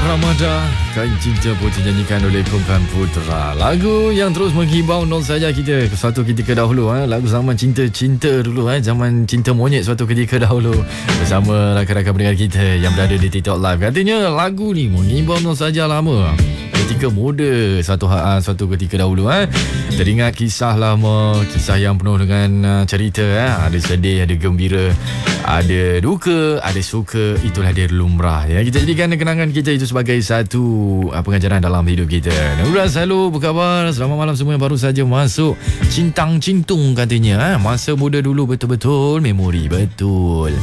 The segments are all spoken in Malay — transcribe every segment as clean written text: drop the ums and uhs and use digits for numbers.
Ramadan, Kain Cinta pun dinyanyikan oleh Kumpulan Putra. Lagu yang terus menghibau non saja kita suatu ketika dahulu. Lagu zaman cinta-cinta dulu. Zaman cinta monyet suatu ketika dahulu. Bersama rakan-rakan pendengar kita yang berada di TikTok Live. Katanya lagu ni menghibau non saja lama. Ketika muda suatu ketika dahulu. Teringat kisah lama, kisah yang penuh dengan cerita. Ada sedih, ada gembira, ada duka, ada suka. Itulah dia lumrah ya. Kita jadikan kenangan kita itu sebagai satu pengajaran dalam hidup kita. Nurul selalu berkhabar. Selamat malam semua yang baru saja masuk. Cintang cintung katanya. Masa muda dulu betul-betul memori betul.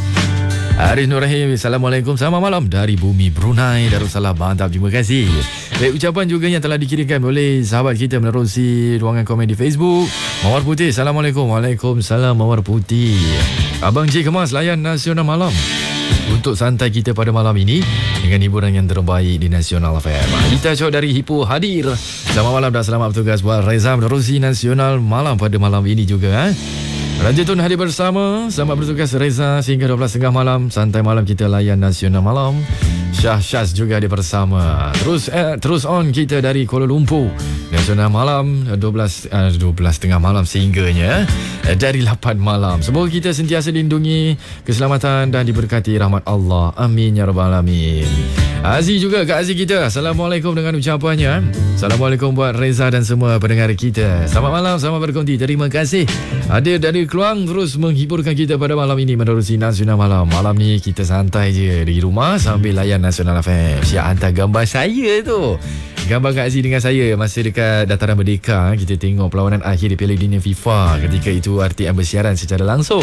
Aris Nur Rahim, Assalamualaikum, selamat malam dari bumi Brunei Darussalam. Mantap, terima kasih. Baik, ucapan juga yang telah dikirimkan oleh sahabat kita menerusi ruangan komen di Facebook. Mawar Putih, Assalamualaikum. Waalaikumsalam Mawar Putih. Abang J Kemas, layan Nasional Malam untuk santai kita pada malam ini dengan hiburan yang terbaik di Nasional FM. Kita Cok dari Hipo hadir. Selamat malam dan selamat bertugas buat Reza menerusi Nasional Malam pada malam ini juga. Raja Tun hadir bersama. Selamat bertugas Reza sehingga 12.30 malam. Santai malam kita layan Nasional Malam. Syah Syaz juga hadir bersama. Terus on kita dari Kuala Lumpur. Nasional Malam 12.30 malam sehingganya dari 8 malam. Semoga kita sentiasa dilindungi keselamatan dan diberkati rahmat Allah. Amin ya rabbal alamin. Aziz juga Kak Aziz kita. Assalamualaikum dengan ucapannya. Assalamualaikum buat Reza dan semua pendengar kita. Selamat malam, selamat berkonti. Terima kasih. Hadir dari Keluang terus menghiburkan kita pada malam ini menerusi Nasional Malam. Malam ni kita santai je di rumah sambil layan Nasional FM. Siap hantar gambar saya tu. Gambar Kak Aziz dengan saya masa dekat Dataran Merdeka. Kita tengok perlawanan akhir di Piala Dunia FIFA. Ketika itu RTM bersiaran secara langsung.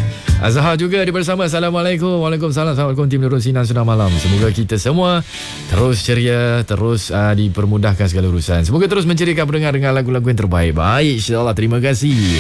Azhar juga ada bersama. Assalamualaikum. Waalaikumsalam. Selamat berkonti menerusi Nasional Malam. Semoga kita semua terus ceria, terus dipermudahkan segala urusan. Semoga terus menceriakan pendengar dengan lagu-lagu yang terbaik. Baik, insyaAllah. Terima kasih.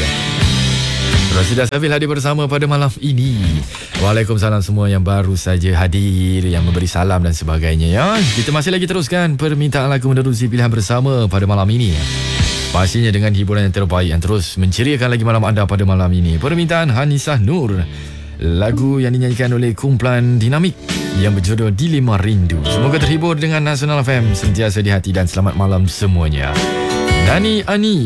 Rasidah Sabil hadir bersama pada malam ini. Waalaikumsalam semua yang baru saja hadir, yang memberi salam dan sebagainya ya. Kita masih lagi teruskan permintaan lagu menerusi pilihan bersama pada malam ini. Pastinya dengan hiburan yang terbaik yang terus menceriakan lagi malam anda pada malam ini. Permintaan Hanisah Nur. Lagu yang dinyanyikan oleh kumpulan Dinamik yang berjudul Dilema Rindu. Semoga terhibur dengan Nasional FM sentiasa di hati dan selamat malam semuanya. Dani Ani